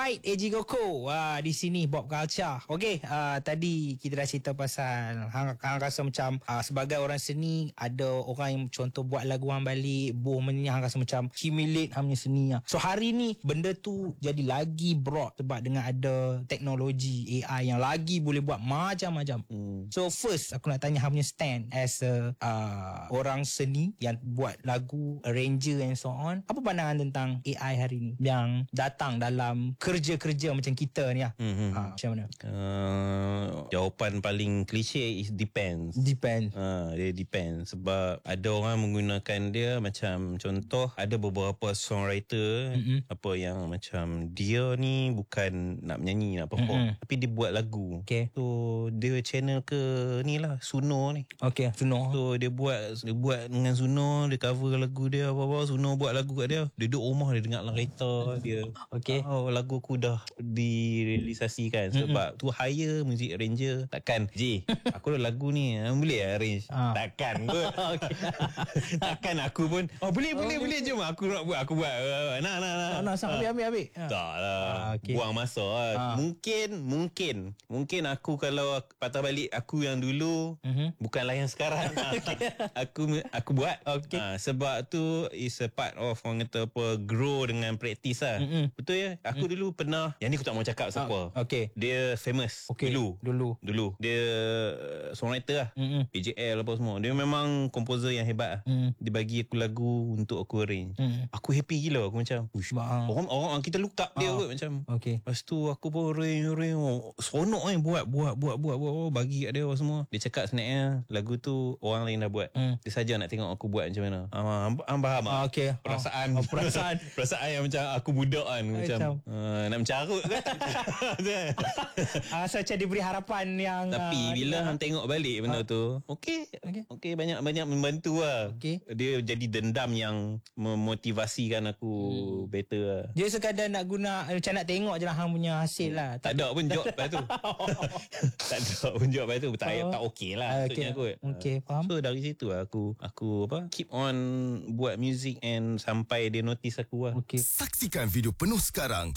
Alright, AJ Goko. Di sini Bob Culture. Okey, tadi kita dah cerita pasal hang rasa macam sebagai orang seni ada orang yang contoh buat lagu hang balik, hang rasa macam accumulate hang punya seni. So hari ni benda tu jadi lagi broad sebab dengan ada teknologi AI yang lagi boleh buat macam-macam. So first aku nak tanya hang punya stand as a orang seni yang buat lagu, arranger and so on. Apa pandangan tentang AI hari ni yang datang dalam kerja-kerja macam kita ni lah. Macam mana? Jawapan paling klise is depends. Dia depends. Sebab ada orang menggunakan dia macam contoh, ada beberapa songwriter apa yang macam dia ni bukan nak menyanyi, nak perform, tapi dia buat lagu. Okay. So dia channel ke ni lah Suno ni. Okay, Suno. So dia buat dengan Suno, dia cover lagu dia apa-apa, Suno buat lagu kat dia. Dia duduk rumah dia dengar dalam kereta dia. Okay. Lagu aku dah direalisasikan. Sebab tu hire music arranger. Takkan aku ada lagu ni, boleh arrange? Takkan pun. Takkan aku pun boleh jom aku nak buat, aku buat. Nak ambil. Tak lah. Buang masa lah. Mungkin aku kalau patah balik aku yang dulu, bukanlah yang sekarang. Aku buat. Sebab tu is a part of orang kata apa, grow dengan practice lah. Betul ya. Aku dulu pernah, yang ni aku tak mau cakap siapa. Dia famous. Dulu dia songwriter lah. PJL apa semua. Dia memang komposer yang hebat lah. Dia bagi aku lagu untuk aku arrange. Aku happy gila. Aku macam orang kita look up dia kot macam. Lepas tu aku pun arrange seronok buat bagi kat dia semua. Dia cakap sebenarnya lagu tu orang lain dah buat. Dia saja nak tengok aku buat macam mana. Faham tak? Perasaan yang macam aku budak kan. Macam nak mencarut kan. Rasa macam diberi harapan yang tapi bila hang tengok balik benda tu, okey banyak membantu lah. Dia jadi dendam yang memotivasikan aku better lah. Dia sekadar nak guna macam nak tengok je lah hang punya hasil lah. Tak ada pun job lepas tu. Tak ada pun job lepas tu. Tak okey lah maksudnya kot. Faham. So dari situ lah aku keep on buat music and sampai dia notice aku lah. Saksikan video penuh sekarang